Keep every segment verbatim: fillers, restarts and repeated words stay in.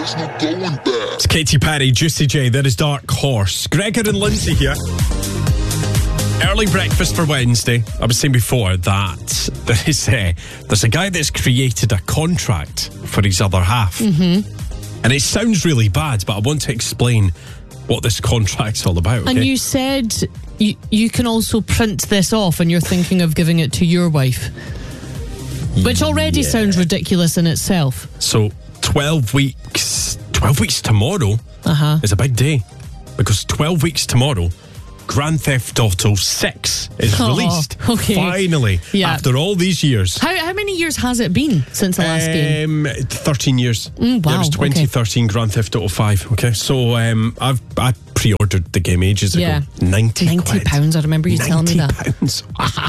There's no going back. It's Katy Perry, Juicy J, that is Dark Horse. Gregor and Lindsay here. Early breakfast for Wednesday. I was saying before that there is a, there's a guy that's created a contract for his other half. Mm-hmm. And it sounds really bad, but I want to explain what this contract's all about. Okay? And you said you, you can also print this off and you're thinking of giving it to your wife. Which already Yeah. sounds ridiculous in itself. So twelve weeks, twelve weeks tomorrow Uh-huh. is a big day. Because twelve weeks tomorrow, Grand Theft Auto six is Oh, released. okay. Finally, Yeah. after all these years. How how many years has it been since the last game? Um, thirteen years. Mm, wow, Yeah, it was twenty thirteen Grand Theft Auto five. Okay, so um, I've I pre-ordered the game ages ago. Yeah. ninety ninety pounds, I remember you telling me that. pounds.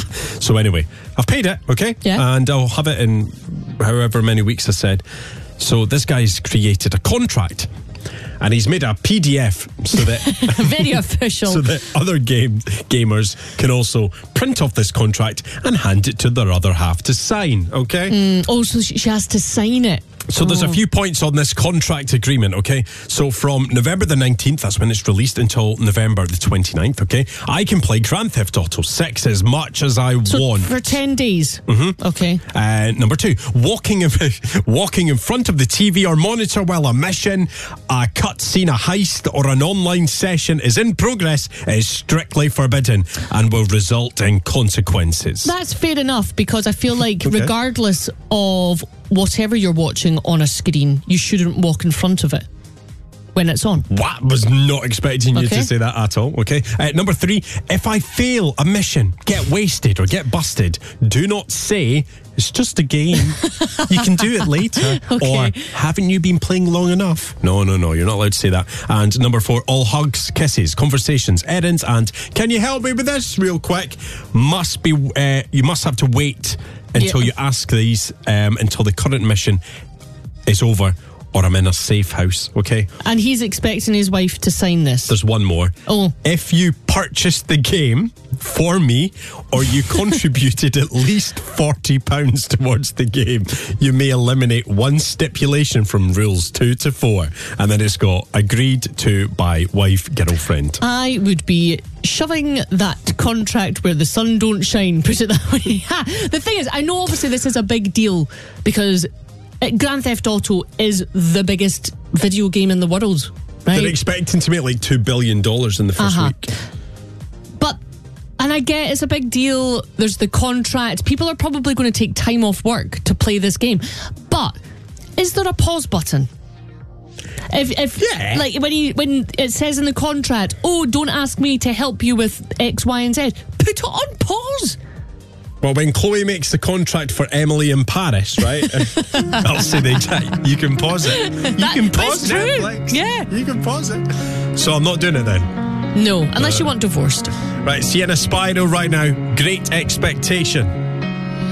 So anyway, I've paid it, okay? Yeah. And I'll have it in however many weeks I said. So this guy's created a contract. And he's made a P D F so that Very official. so that other game gamers can also print off this contract and hand it to their other half to sign. Okay. Mm, oh, so she she has to sign it. So there's a Oh. few points on this contract agreement, okay? So from November the nineteenth, that's when it's released, until November the twenty-ninth, okay? I can play Grand Theft Auto six as much as I So want. for ten days. Mm-hmm. Okay. Uh, number two, walking in, walking in front of the T V or monitor while a mission, a cutscene, a heist, or an online session is in progress is strictly forbidden and will result in consequences. That's fair enough, because I feel like Okay. regardless of whatever you're watching on a screen, you shouldn't walk in front of it when it's on. What? Was not expecting you Okay. to say that at all. Okay. Uh, number three, if I fail a mission, get wasted or get busted, do not say it's just a game. You can do it later. Okay. Or haven't you been playing long enough? No, no, no. You're not allowed to say that. And number four, all hugs, kisses, conversations, errands, and can you help me with this real quick? Must be. Uh, you must have to wait until Yeah. you ask these um, until the current mission is over. Or I'm in a safe house, okay? And he's expecting his wife to sign this. There's one more. Oh. If you purchased the game for me or you contributed at least forty pounds towards the game, you may eliminate one stipulation from rules two to four. And then it's got agreed to by wife, girlfriend. I would be shoving that contract where the sun don't shine, put it that way. The thing is, I know obviously this is a big deal because uh, Grand Theft Auto is the biggest video game in the world, right? They're expecting to make like two billion dollars in the first Uh-huh. week. But, and I get it's a big deal, there's the contract, people are probably going to take time off work to play this game, but is there a pause button? If, if Yeah. like when he, when it says in the contract, oh, don't ask me to help you with X, Y, and Z, put it on pause. Well, when Chloe makes the contract for Emily in Paris, right? I'll say the exact. You can pause it. You That- can that's pause true. Netflix. Yeah. You can pause it. So I'm not doing it then. No, unless you want divorced. Right, Sienna Spiro right now. Great Expectation.